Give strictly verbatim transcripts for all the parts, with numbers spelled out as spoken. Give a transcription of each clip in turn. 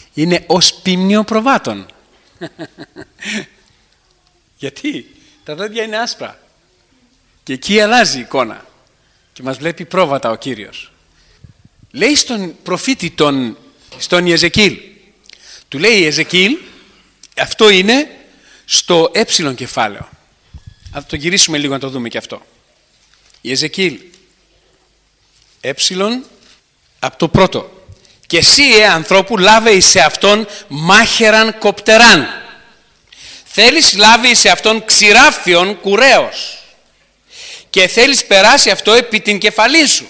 είναι ως πίμνιο προβάτων. Γιατί τα δόντια είναι άσπρα και εκεί αλλάζει η εικόνα και μας βλέπει πρόβατα ο Κύριος. Λέει στον προφήτη τον, στον Ιεζεκίλ, του λέει Ιεζεκίλ, αυτό είναι στο ε κεφάλαιο. Θα το γυρίσουμε λίγο να το δούμε και αυτό. Ιεζεκίλ ε από το πρώτο. Και εσύ, ε ανθρώπου, λάβε εις σε αυτόν μάχαιραν κοπτεράν. Θέλεις λάβει εις σε αυτόν ξηράφιον κουρέως. Και θέλεις περάσει αυτό επί την κεφαλή σου.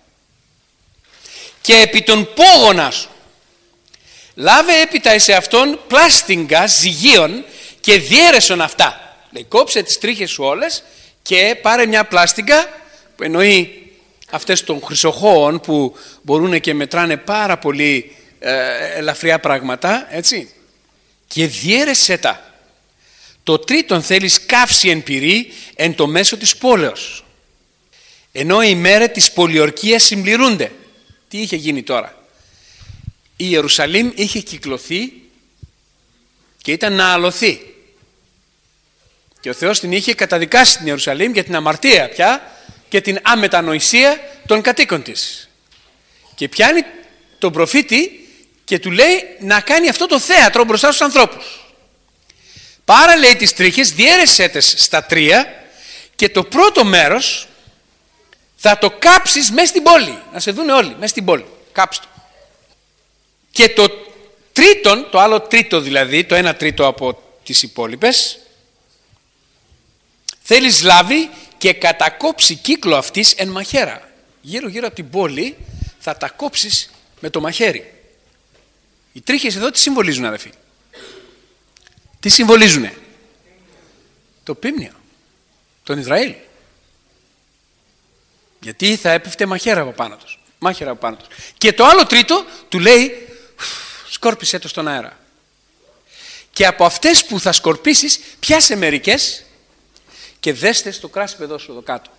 Και επί τον πόγονα σου. Λάβε έπειτα εις σε αυτόν πλάστιγκα ζυγίων και διέρεσον αυτά. Λέει, κόψε τις τρίχες σου όλες και πάρε μια πλάστιγκα που εννοεί αυτές των χρυσοχώων που μπορούν και μετράνε πάρα πολύ ε, ελαφριά πράγματα, έτσι, και διέρεσέ τα. Το τρίτον θέλεις καύση εν πυρή εν το μέσο της πόλεως. Ενώ οι μέρες της πολιορκίας συμπληρούνται. Τι είχε γίνει τώρα? Η Ιερουσαλήμ είχε κυκλωθεί και ήταν να αλωθεί. Και ο Θεός την είχε καταδικάσει την Ιερουσαλήμ για την αμαρτία πια και την αμετανοησία των κατοίκων της. Και πιάνει τον προφήτη και του λέει να κάνει αυτό το θέατρο μπροστά στους ανθρώπους. Πάρα, λέει, τις τρίχες, διέρεσέ τες στα τρία και το πρώτο μέρος θα το κάψεις μέσα στην πόλη. Να σε δούνε όλοι μέσα στην πόλη. Κάψτε το. Και το τρίτον, το άλλο τρίτο δηλαδή, το ένα τρίτο από τις υπόλοιπες, θέλεις λάβει και κατακόψει κύκλο αυτής εν μαχαίρα. Γύρω γύρω από την πόλη θα τα κόψεις με το μαχαίρι. Οι τρίχες εδώ τι συμβολίζουν, αδελφοί? Τι συμβολίζουνε? Το πίμνιο, τον Ισραήλ. Γιατί θα έπεφτε μαχαίρα από πάνω τους. Μάχαιρα από πάνω τους. Και το άλλο τρίτο του λέει σκόρπισε το στον αέρα. Και από αυτές που θα σκορπίσεις πιάσε μερικές και δέστε στο κράσιπεδό σου εδώ κάτω.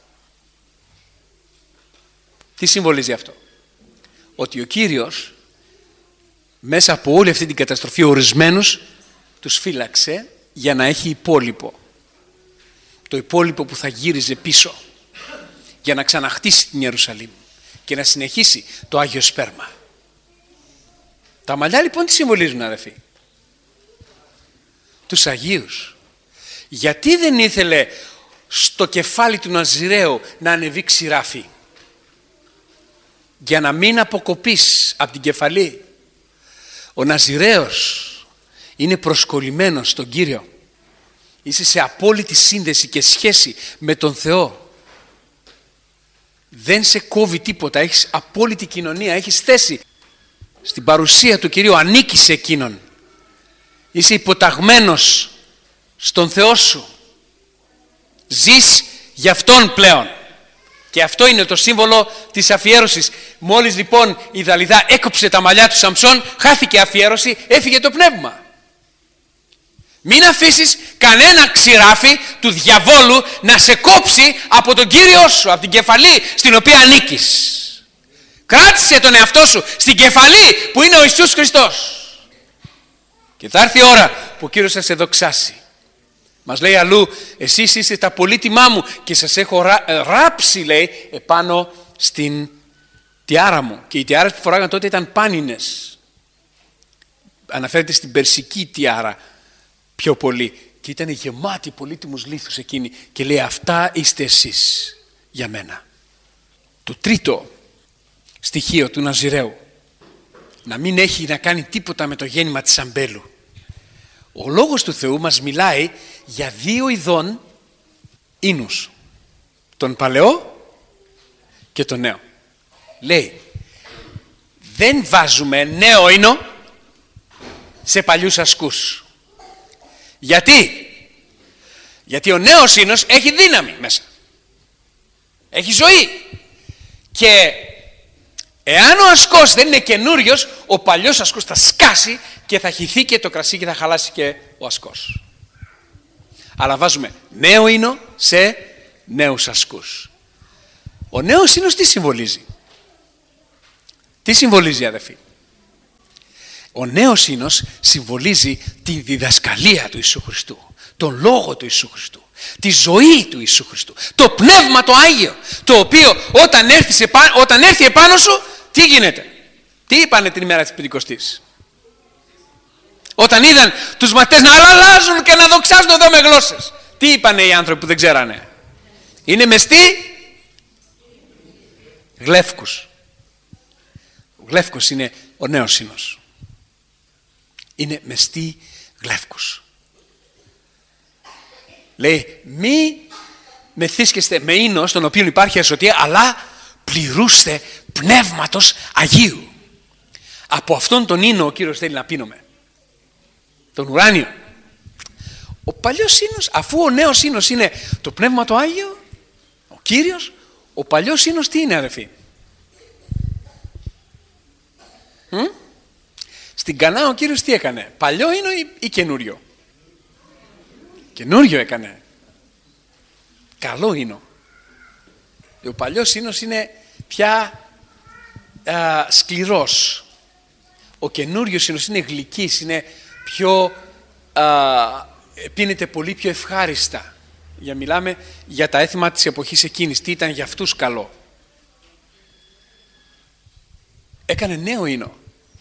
Τι συμβολίζει αυτό? Ότι ο Κύριος μέσα από όλη αυτή την καταστροφή ορισμένους τους φύλαξε για να έχει υπόλοιπο. Το υπόλοιπο που θα γύριζε πίσω για να ξαναχτίσει την Ιερουσαλήμ και να συνεχίσει το Άγιο Σπέρμα. Τα μαλλιά λοιπόν τι συμβολίζουν, αδελφοί? Τους Αγίους. Γιατί δεν ήθελε στο κεφάλι του Ναζιραίου να ανεβεί ξηράφι? Για να μην αποκοπείς από την κεφαλή. Ο Ναζιραίος είναι προσκολλημένος στον Κύριο. Είσαι σε απόλυτη σύνδεση και σχέση με τον Θεό. Δεν σε κόβει τίποτα, έχεις απόλυτη κοινωνία, έχεις θέση στην παρουσία του Κυρίου, ανήκεις σε Εκείνον. Είσαι υποταγμένος στον Θεό σου. Ζεις για Αυτόν πλέον. Και αυτό είναι το σύμβολο της αφιέρωσης. Μόλις λοιπόν η Δαλιδά έκοψε τα μαλλιά του Σαμψόν, χάθηκε αφιέρωση, έφυγε το πνεύμα. Μην αφήσεις κανένα ξηράφι του διαβόλου να σε κόψει από τον Κύριό σου, από την κεφαλή στην οποία ανήκεις. Κράτησε τον εαυτό σου στην κεφαλή που είναι ο Ιησούς Χριστός. Και θα έρθει η ώρα που ο Κύριος θα σε δοξάσει. Μας λέει αλλού, εσείς είστε τα πολύτιμά μου και σας έχω ράψει, λέει, επάνω στην τιάρα μου. Και οι τιάρες που φοράγαν τότε ήταν πάνινες. Αναφέρεται στην περσική τιάρα πιο πολύ. Και ήταν γεμάτη πολύτιμους λίθους εκείνη. Και λέει, αυτά είστε εσείς για μένα. Το τρίτο στοιχείο του Ναζιραίου, να μην έχει να κάνει τίποτα με το γέννημα της αμπέλου. Ο Λόγος του Θεού μας μιλάει για δύο ειδών ίνους. Τον παλαιό και τον νέο. Λέει, δεν βάζουμε νέο ίνο σε παλιούς ασκούς. Γιατί? Γιατί ο νέος ίνος έχει δύναμη μέσα. Έχει ζωή. Και εάν ο ασκός δεν είναι καινούριος, ο παλιός ασκός θα σκάσει και θα χυθεί και το κρασί και θα χαλάσει και ο ασκός. Αλλά βάζουμε νέο ίνο σε νέους ασκούς. Ο νέος ίνος τι συμβολίζει? Τι συμβολίζει, αδελφοί? Ο νέος ίνος συμβολίζει τη διδασκαλία του Ιησού Χριστού, τον λόγο του Ιησού Χριστού, τη ζωή του Ιησού Χριστού, το Πνεύμα το Άγιο, το οποίο όταν έρθει, σε, όταν έρθει επάνω σου, τι γίνεται? Τι είπανε την ημέρα της Πεντηκοστής? Όταν είδαν τους μαθητές να αλλάζουν και να δοξάζουν εδώ με γλώσσες, τι είπανε οι άνθρωποι που δεν ξέρανε? Είναι μεστοί γλεύκους. Ο γλεύκος είναι ο νέος ίνος. Είναι μεστοί γλεύκους. Λέει, μη μεθύσκεστε με ίνο στον οποίο υπάρχει ασωτεία, αλλά πληρούστε Πνεύματος Αγίου. Από αυτόν τον ίνο ο Κύριος θέλει να πίνουμε, τον ουράνιο. Ο παλιός ίνος, αφού ο νέος ίνος είναι το Πνεύμα το Άγιο, ο Κύριος, ο παλιός ίνος τι είναι, αδερφοί? Μ? Στην Κανά ο Κύριος τι έκανε? Παλιό ίνο ή, ή καινούριο? Καινούριο έκανε. Καλό ίνο. Ο παλιός ίνος είναι πια α, σκληρός. Ο καινούριος ίνος είναι γλυκής, είναι πιο α, πίνεται πολύ πιο ευχάριστα. Για μιλάμε για τα έθιμα της εποχής εκείνης. Τι ήταν για αυτούς καλό? Έκανε νέο ίνο.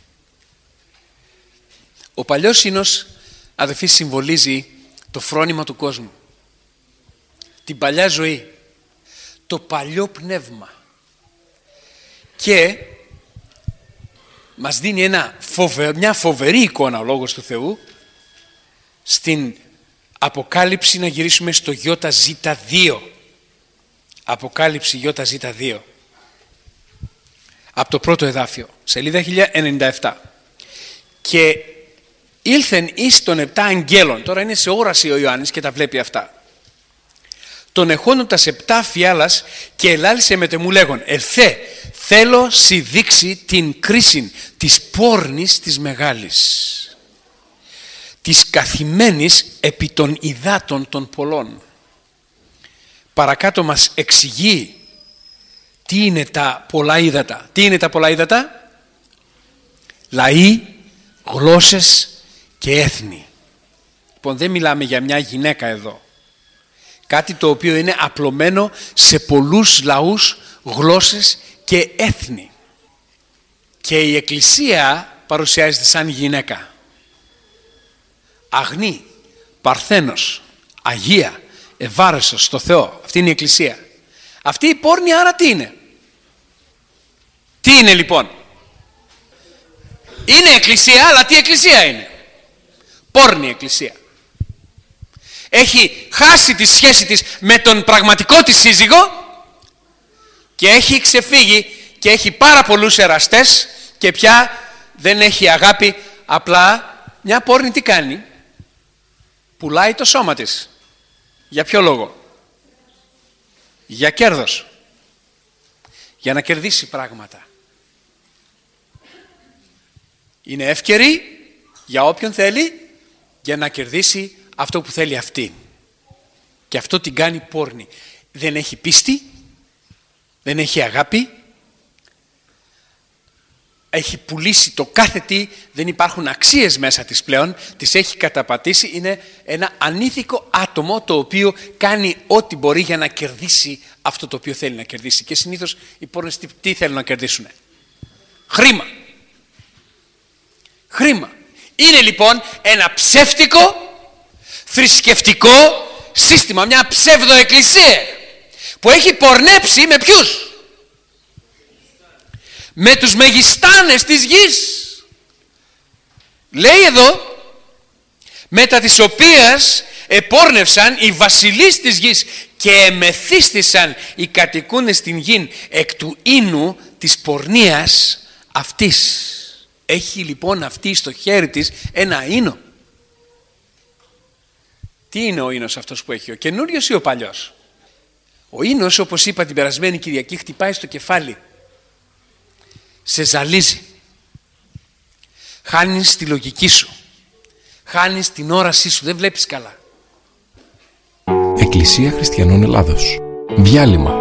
Ο παλιός ίνος, αδελφοί, συμβολίζει το φρόνημα του κόσμου, την παλιά ζωή, το παλιό πνεύμα, και μας δίνει ένα φοβε, μια φοβερή εικόνα ο Λόγος του Θεού στην Αποκάλυψη. Να γυρίσουμε στο ΙΖ δύο. Αποκάλυψη ΙΖ δύο, από το πρώτο εδάφιο, σελίδα χίλια ενενήντα επτά. Και ήλθεν εις των επτά αγγέλων, τώρα είναι σε όραση ο Ιωάννης και τα βλέπει αυτά, τον εχόντων τας επτά φιάλας, και ελάλησε μετεμού λέγον, ελθέ, θέλω σοι δείξει την κρίση της πόρνης της μεγάλης, της καθημένης επί των υδάτων των πολλών. Παρακάτω μας εξηγεί τι είναι τα πολλά ύδατα. Τι είναι τα πολλά ύδατα? Λαοί, γλώσσες και έθνη. Λοιπόν, δεν μιλάμε για μια γυναίκα εδώ. Κάτι το οποίο είναι απλωμένο σε πολλούς λαούς, γλώσσες και έθνη. Και η Εκκλησία παρουσιάζεται σαν γυναίκα. Αγνή, παρθένος, αγία, ευάρεσος στο Θεό. Αυτή είναι η Εκκλησία. Αυτή η πόρνη άρα τι είναι? Τι είναι λοιπόν? Είναι Εκκλησία, αλλά τι Εκκλησία είναι? Πόρνη Εκκλησία. Έχει χάσει τη σχέση της με τον πραγματικό της σύζυγο και έχει ξεφύγει και έχει πάρα πολλούς εραστές και πια δεν έχει αγάπη. Απλά μια πόρνη τι κάνει? Πουλάει το σώμα της. Για ποιο λόγο? Για κέρδος. Για να κερδίσει πράγματα. Είναι εύκαιρη για όποιον θέλει, για να κερδίσει αυτό που θέλει αυτή. Και αυτό την κάνει πόρνη. Δεν έχει πίστη, δεν έχει αγάπη, έχει πουλήσει το κάθε τι, δεν υπάρχουν αξίες μέσα της πλέον, της έχει καταπατήσει. Είναι ένα ανήθικο άτομο το οποίο κάνει ό,τι μπορεί για να κερδίσει αυτό το οποίο θέλει να κερδίσει. Και συνήθως οι πόρνες τι, τι θέλουν να κερδίσουν? Χρήμα. Χρήμα. Είναι λοιπόν ένα ψεύτικο θρησκευτικό σύστημα, μια ψευδοεκκλησία που έχει πορνέψει με ποιους? Με τους μεγιστάνες της γης. Λέει εδώ, μετά της οποίας επόρνευσαν οι βασιλείς της γης και εμεθύστησαν οι κατοικούντες στην γη εκ του ίνου της πορνείας αυτής. Έχει λοιπόν αυτή στο χέρι της ένα ίνο. Τι είναι ο ίνος αυτός που έχει? Ο καινούριος ή ο παλιός? Ο ίνος, όπως είπα την περασμένη Κυριακή, χτυπάει στο κεφάλι. Σε ζαλίζει. Χάνεις τη λογική σου. Χάνεις την όρασή σου. Δεν βλέπεις καλά. Εκκλησία Χριστιανών Ελλάδος. Διάλειμμα.